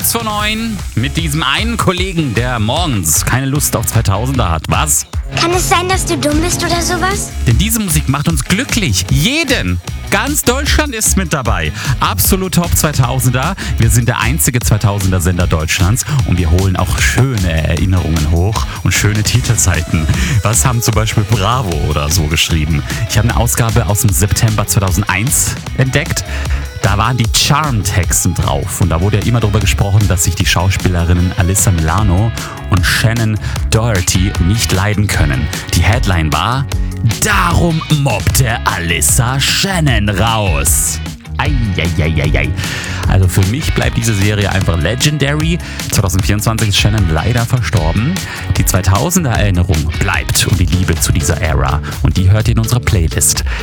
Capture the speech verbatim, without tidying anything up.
Kurz vor neun mit diesem einen Kollegen, der morgens keine Lust auf zweitausender hat. Was? Kann es sein, dass du dumm bist oder sowas? Denn diese Musik macht uns glücklich. Jeden. Ganz Deutschland ist mit dabei. Absolut Top zweitausender. Wir sind der einzige zweitausender-Sender Deutschlands und wir holen auch schöne Erinnerungen hoch und schöne Titelseiten. Was haben zum Beispiel Bravo oder so geschrieben? Ich habe eine Ausgabe aus dem September zweitausendeins entdeckt. Da waren die Charm-Texten drauf und da wurde ja immer darüber gesprochen, dass sich die Schauspielerinnen Alyssa Milano und Shannon Doherty nicht leiden können. Die Headline war: Darum mobbte Alyssa Shannon raus. Eieieiei. Also für mich bleibt diese Serie einfach legendary. zwanzig vierundzwanzig ist Shannon leider verstorben. Die zweitausender Erinnerung bleibt und die Liebe zu dieser Ära. Und die hört ihr in unserer Playlist.